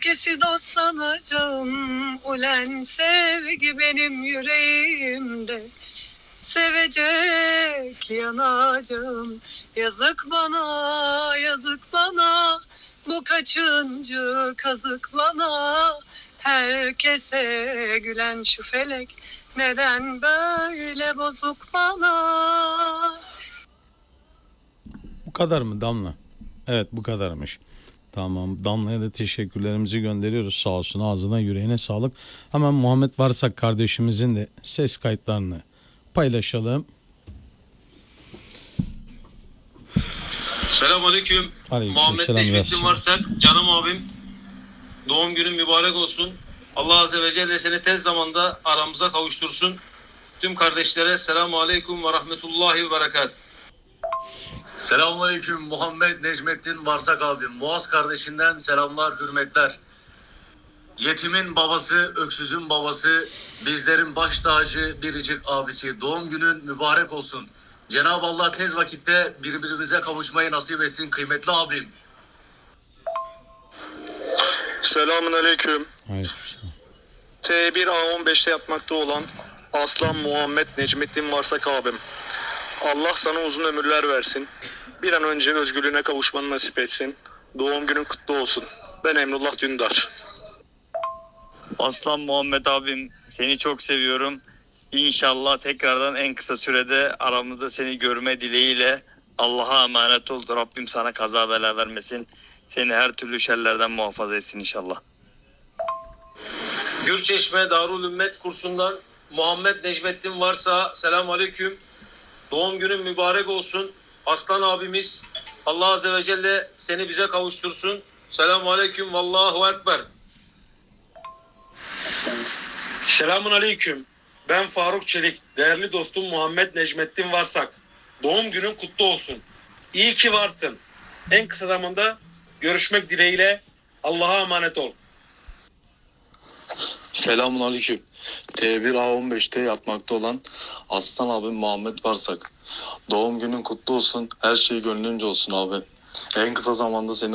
Herkesi dost sanacağım, ulen sevgi benim yüreğimde. Sevecek yanacağım, yazık bana, yazık bana. Bu kaçıncı kazık bana, herkese gülen şu felek. Neden böyle bozuk bana? Bu kadar mı Damla? Evet, bu kadarmış. Tamam, Damla'ya da teşekkürlerimizi gönderiyoruz. Sağ olsun, ağzına yüreğine sağlık. Hemen Muhammed Varsak kardeşimizin de ses kayıtlarını paylaşalım. Selamünaleyküm. Muhammed Aleykümselam Necmettin Yasin. Varsak, canım abim. Doğum günün mübarek olsun. Allah Azze ve Celle seni tez zamanda aramıza kavuştursun. Tüm kardeşlere selamünaleyküm ve rahmetullahi ve berekat. Selamünaleyküm Muhammed Necmettin Varsak abim. Muaz kardeşinden selamlar, hürmetler. Yetimin babası, öksüzün babası, bizlerin baş tacı, biricik abisi. Doğum günün mübarek olsun. Cenab-ı Allah tez vakitte birbirimize kavuşmayı nasip etsin kıymetli abim. Selamünaleyküm. Aleykümselam. T1A15'te yatmakta olan Aslan Muhammed Necmettin Varsak abim. Allah sana uzun ömürler versin. Bir an önce özgürlüğüne kavuşmanı nasip etsin. Doğum günün kutlu olsun. Ben Emrullah Dündar. Aslan Muhammed abim, seni çok seviyorum. İnşallah tekrardan en kısa sürede aramızda seni görme dileğiyle. Allah'a emanet ol. Rabbim sana kaza bela vermesin. Seni her türlü şerlerden muhafaza etsin inşallah. Gürçeşme Darul Ümmet kursundan Muhammed Necmettin Varsa selamünaleyküm. Doğum günün mübarek olsun. Aslan abimiz, Allah Azze ve Celle seni bize kavuştursun. Selamünaleyküm. Vallahu Ekber. Selamun aleyküm. Ben Faruk Çelik. Değerli dostum Muhammed Necmettin Varsak. Doğum günün kutlu olsun. İyi ki varsın. En kısa zamanda görüşmek dileğiyle. Allah'a emanet ol. Selamünaleyküm. T1A15'te yatmakta olan Aslan abim Muhammed Varsak. Doğum günün kutlu olsun. Her şey gönlünce olsun abi. En kısa zamanda seni